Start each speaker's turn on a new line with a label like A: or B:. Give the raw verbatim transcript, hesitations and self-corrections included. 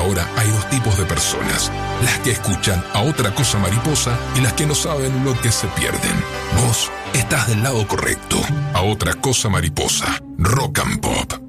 A: ahora hay dos tipos de personas: las que escuchan a Otra Cosa Mariposa y las que no saben lo que se pierden. Vos estás del lado correcto. A Otra Cosa Mariposa, Rock and Pop.